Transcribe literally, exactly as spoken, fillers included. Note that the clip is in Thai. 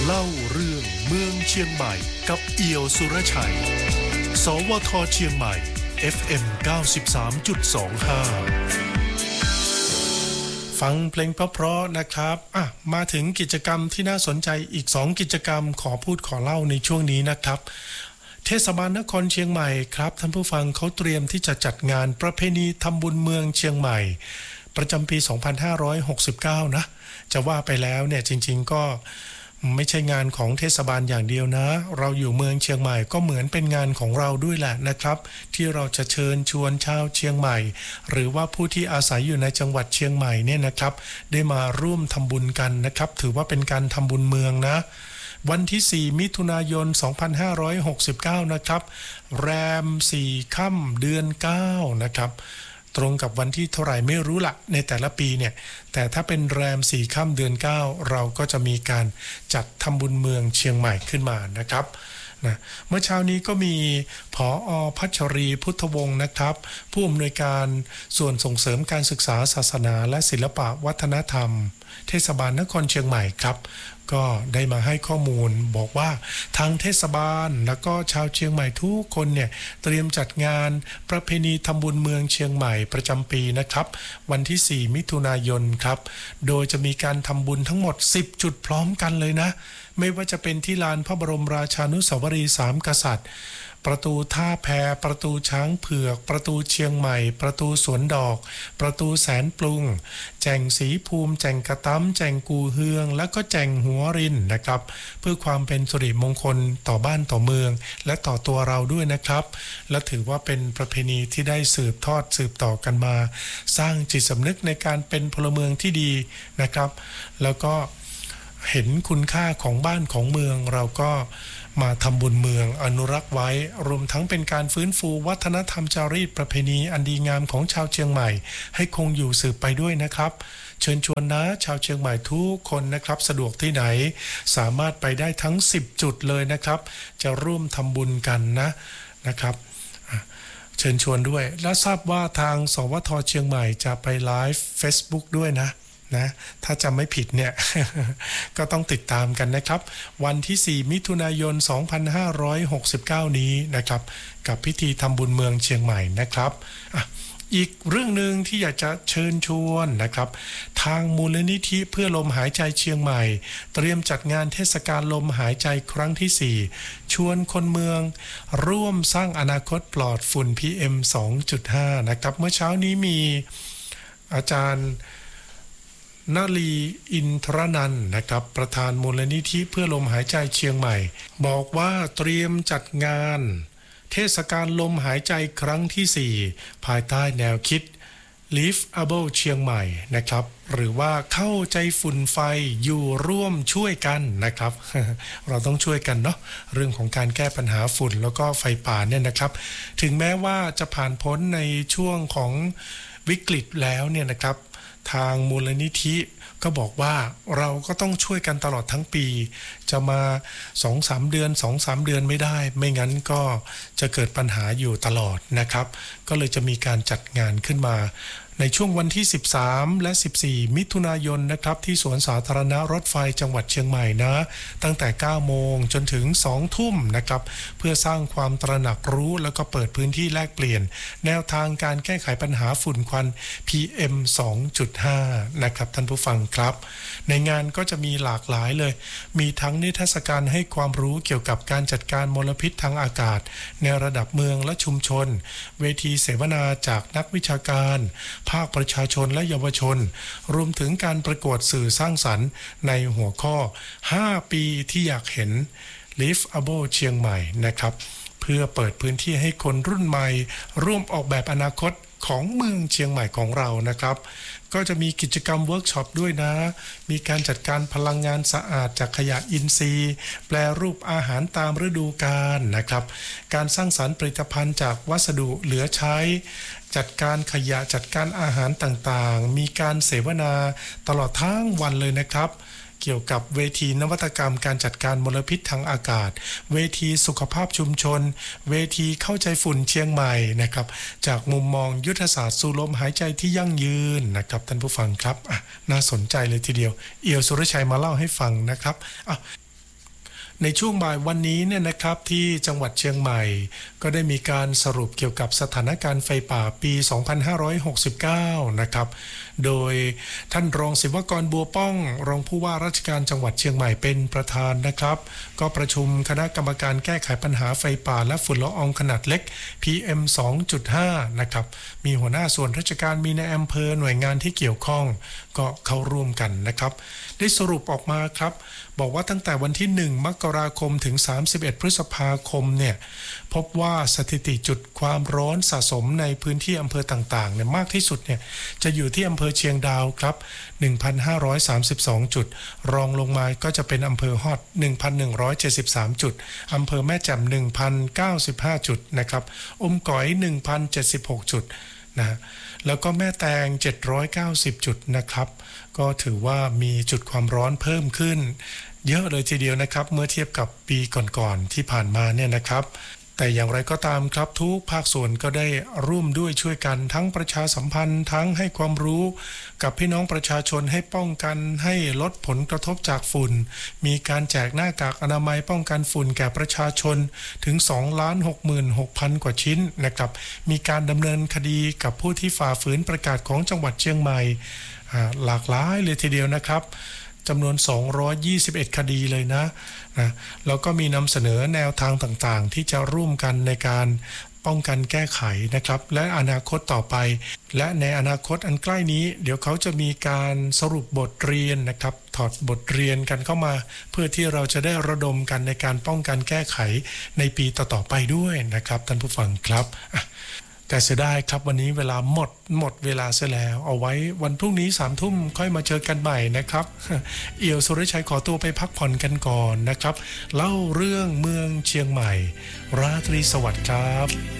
เล่าเรื่องเมืองเชียงใหม่กับเอี่ยวสุรชัยสวทเชียงใหม่ เอฟ เอ็ม เก้าสิบสามจุดสองห้า ฟังเพลงเพราะๆนะครับอ่ะมาถึงกิจกรรมที่น่าสนใจอีกสองกิจกรรมขอพูดขอเล่าในช่วงนี้นะครับเทศบาลนครเชียงใหม่ครับท่านผู้ฟังเขาเตรียมที่จะจัดงานประเพณีทำบุญเมืองเชียงใหม่ประจำปีสองพันห้าร้อยหกสิบเก้านะจะว่าไปแล้วเนี่ยจริงๆก็ไม่ใช่งานของเทศบาลอย่างเดียวนะเราอยู่เมืองเชียงใหม่ก็เหมือนเป็นงานของเราด้วยแหละนะครับที่เราจะเชิญชวนชาวเชียงใหม่หรือว่าผู้ที่อาศัยอยู่ในจังหวัดเชียงใหม่เนี่ยนะครับได้มาร่วมทำบุญกันนะครับถือว่าเป็นการทำบุญเมืองนะวันที่สี่มิถุนายนสองพันห้าร้อยหกสิบเก้านะครับแรมสี่ค่ำเดือนเก้านะครับตรงกับวันที่เท่าไหร่ไม่รู้ละในแต่ละปีเนี่ยแต่ถ้าเป็นแรมสี่ค่ำเดือนเก้าเราก็จะมีการจัดทำบุญเมืองเชียงใหม่ขึ้นมานะครับนะเมื่อเช้านี้ก็มีผอ.พัชรีพุทธวงศ์นะครับผู้อำนวยการส่วนส่งเสริมการศึกษาศาสนาและศิลปะวัฒนธรรมเทศบาลนครเชียงใหม่ครับก็ได้มาให้ข้อมูลบอกว่าทางเทศบาลแล้วก็ชาวเชียงใหม่ทุกคนเนี่ยเตรียมจัดงานประเพณีทำบุญเมืองเชียงใหม่ประจำปีนะครับวันที่สี่มิถุนายนครับโดยจะมีการทำบุญทั้งหมดสิบจุดพร้อมกันเลยนะไม่ว่าจะเป็นที่ลานพระบรมราชานุสาวรีย์สามกษัตริย์ประตูท่าแพประตูช้างเผือกประตูเชียงใหม่ประตูสวนดอกประตูแสนปรุงแจ่งศรีภูมิแจ่งกระตั้มแจ่งกูเฮืองและก็แจ่งหัวรินนะครับเพื่อความเป็นสิริมงคลต่อบ้านต่อเมืองและต่อตัวเราด้วยนะครับและถือว่าเป็นประเพณีที่ได้สืบทอดสืบต่อกันมาสร้างจิตสำนึกในการเป็นพลเมืองที่ดีนะครับแล้วก็เห็นคุณค่าของบ้านของเมืองเราก็มาทำบุญเมืองอนุรักษ์ไว้รวมทั้งเป็นการฟื้นฟูวัฒนธรรมจารีตประเพณีอันดีงามของชาวเชียงใหม่ให้คงอยู่สืบไปด้วยนะครับเชิญชวนนะชาวเชียงใหม่ทุกคนนะครับสะดวกที่ไหนสามารถไปได้ทั้งสิบจุดเลยนะครับจะร่วมทำบุญกันนะนะครับเชิญชวนด้วยและทราบว่าทางสวทเชียงใหม่จะไปไลฟ์ Facebook ด้วยนะนะถ้าจำไม่ผิดเนี่ย ก็ต้องติดตามกันนะครับวันที่สี่มิถุนายนสองพันห้าร้อยหกสิบเก้านี้นะครับกับพิธีทำบุญเมืองเชียงใหม่นะครับอ่ะอีกเรื่องนึงที่อยากจะเชิญชวนนะครับทางมูลนิธิเพื่อลมหายใจเชียงใหม่เตรียมจัดงานเทศกาลลมหายใจครั้งที่สี่ชวนคนเมืองร่วมสร้างอนาคตปลอดฝุ่น พี เอ็ม สองจุดห้า นะครับเมื่อเช้านี้มีอาจารย์นาลีอินทรนันท์นะครับประธานมูลนิธิเพื่อลมหายใจเชียงใหม่บอกว่าเตรียมจัดงานเทศกาลลมหายใจครั้งที่สี่ภายใต้แนวคิด Liveable เชียงใหม่นะครับหรือว่าเข้าใจฝุ่นไฟอยู่ร่วมช่วยกันนะครับ เราต้องช่วยกันเนาะเรื่องของการแก้ปัญหาฝุ่นแล้วก็ไฟป่าเนี่ยนะครับถึงแม้ว่าจะผ่านพ้นในช่วงของวิกฤตแล้วเนี่ยนะครับทางมูลนิธิก็บอกว่าเราก็ต้องช่วยกันตลอดทั้งปีจะมา สองถึงสาม เดือน สองถึงสาม เดือนไม่ได้ไม่งั้นก็จะเกิดปัญหาอยู่ตลอดนะครับก็เลยจะมีการจัดงานขึ้นมาในช่วงวันที่สิบสามและสิบสี่มิถุนายนนะครับที่สวนสาธารณะรถไฟจังหวัดเชียงใหม่นะตั้งแต่เก้าโมงจนถึงสองทุ่มนะครับเพื่อสร้างความตระหนักรู้แล้วก็เปิดพื้นที่แลกเปลี่ยนแนวทางการแก้ไขปัญหาฝุ่นควัน พี เอ็ม สองจุดห้า นะครับท่านผู้ฟังครับในงานก็จะมีหลากหลายเลยมีทั้งนิทรรศการให้ความรู้เกี่ยวกับการจัดการมลพิษทางอากาศในระดับเมืองและชุมชนเวทีเสวนาจากนักวิชาการภาคประชาชนและเยาวชนรวมถึงการประกวดสื่อสร้างสรรค์ในหัวข้อห้าปีที่อยากเห็น Liveable เชียงใหม่นะครับเพื่อเปิดพื้นที่ให้คนรุ่นใหม่ร่วมออกแบบอนาคตของเมืองเชียงใหม่ของเรานะครับก็จะมีกิจกรรมเวิร์กช็อปด้วยนะมีการจัดการพลังงานสะอาดจากขยะอินทรีย์แปรรูปอาหารตามฤดูกาลนะครับการสร้างสรรค์ผลิตภัณฑ์จากวัสดุเหลือใช้จัดการขยะจัดการอาหารต่างๆมีการเสวนาตลอดทั้งวันเลยนะครับเกี่ยวกับเวทีนวัตกรรมการจัดการมลพิษทางอากาศเวทีสุขภาพชุมชนเวทีเข้าใจฝุ่นเชียงใหม่นะครับจากมุมมองยุทธศาสตร์สู่ลมหายใจที่ยั่งยืนนะครับท่านผู้ฟังครับน่าสนใจเลยทีเดียวเอี่ยวสุรชัยมาเล่าให้ฟังนะครับในช่วงบ่ายวันนี้เนี่ยนะครับที่จังหวัดเชียงใหม่ก็ได้มีการสรุปเกี่ยวกับสถานการณ์ไฟป่าปี สองพันห้าร้อยหกสิบเก้า นะครับโดยท่านรองศิวกรบัวป้องรองผู้ว่าราชการจังหวัดเชียงใหม่เป็นประธานนะครับก็ประชุมคณะกรรมการแก้ไขปัญหาไฟป่าและฝุ่นละอองขนาดเล็ก พี เอ็ม สองจุดห้า นะครับมีหัวหน้าส่วนราชการมีในอำเภอหน่วยงานที่เกี่ยวข้องก็เข้าร่วมกันนะครับได้สรุปออกมาครับบอกว่าตั้งแต่วันที่หนึ่งมกราคมถึงสามสิบเอ็ดพฤษภาคมเนี่ยพบว่าสถิติจุดความร้อนสะสมในพื้นที่อำเภอต่างๆเนี่ยมากที่สุดเนี่ยจะอยู่ที่อำเภอเชียงดาวครับ หนึ่งพันห้าร้อยสามสิบสอง จุดรองลงมาก็จะเป็นอำเภอฮอด หนึ่งพันหนึ่งร้อยเจ็ดสิบสาม จุดอำเภอแม่แจ่ม หนึ่งพันเก้าสิบห้า จุดนะครับอมก๋อย หนึ่งพันเจ็ดสิบหก จุดนะแล้วก็แม่แตงเจ็ดร้อยเก้าสิบจุดนะครับก็ถือว่ามีจุดความร้อนเพิ่มขึ้นเยอะเลยทีเดียวนะครับเมื่อเทียบกับปีก่อนๆที่ผ่านมาเนี่ยนะครับแต่อย่างไรก็ตามครับทุกภาคส่วนก็ได้ร่วมด้วยช่วยกันทั้งประชาสัมพันธ์ทั้งให้ความรู้กับพี่น้องประชาชนให้ป้องกันให้ลดผลกระทบจากฝุ่นมีการแจกหน้ากากอนามัยป้องกันฝุ่นแก่ประชาชนถึง สองล้านหกหมื่นหกพัน กว่าชิ้นนะครับมีการดำเนินคดีกับผู้ที่ฝ่าฝืนประกาศของจังหวัดเชียงใหม่หลากหลายเลยทีเดียวนะครับจำนวนสองร้อยยี่สิบเอ็ดคดีเลยนะนะแล้วก็มีนำเสนอแนวทางต่างๆที่จะร่วมกันในการป้องกันแก้ไขนะครับและอนาคตต่อไปและในอนาคตอันใกล้นี้เดี๋ยวเขาจะมีการสรุปบทเรียนนะครับถอดบทเรียนกันเข้ามาเพื่อที่เราจะได้ระดมกันในการป้องกันแก้ไขในปีต่อๆไปด้วยนะครับท่านผู้ฟังครับแต่เสียดายครับวันนี้เวลาหมดหมดเวลาเสียแล้วเอาไว้วันพรุ่งนี้สามทุ่มค่อยมาเจอกันใหม่นะครับเอี่ยวสุรชัยขอตัวไปพักผ่อนกันก่อนนะครับเล่าเรื่องเมืองเชียงใหม่ราตรีสวัสดิ์ครับ